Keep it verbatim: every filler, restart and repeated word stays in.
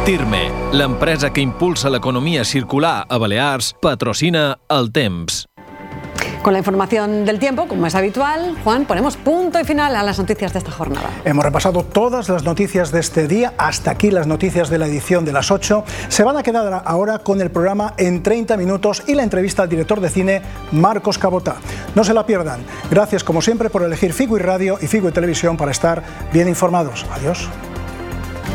Tirme, l'empresa que impulsa l'economia circular a Balears, patrocina El Temps. Con la información del tiempo, como es habitual, Juan, ponemos punto y final a las noticias de esta jornada. Hemos repasado todas las noticias de este día. Hasta aquí las noticias de la edición de las ocho. Se van a quedar ahora con el programa En treinta minutos y la entrevista al director de cine, Marcos Cabotá. No se la pierdan. Gracias, como siempre, por elegir Figo y Radio y Figo y Televisión para estar bien informados. Adiós.